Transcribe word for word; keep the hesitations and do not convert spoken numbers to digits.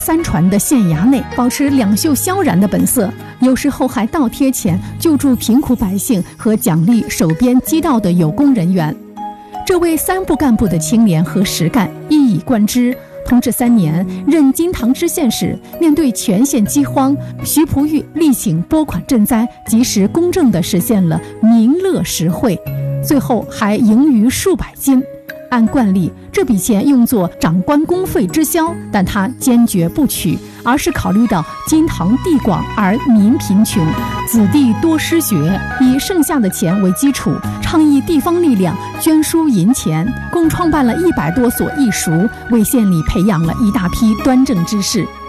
三传的县衙内，保持两袖萧然的本色，有时候还倒贴钱救助贫苦百姓和奖励守边街道的有功人员。这位三部干部的清廉和实干一以贯之。同治三年，任金堂知县时，面对全县饥荒，徐璞玉力请拨款赈灾，及时公正地实现了民乐实惠，最后还盈余数百金。按惯例，这笔钱用作长官公费支销，但他坚决不取，而是考虑到金堂地广而民贫穷，子弟多失学，以剩下的钱为基础，倡议地方力量捐输银钱，共创办了一百多所义塾，为县里培养了一大批端正之士。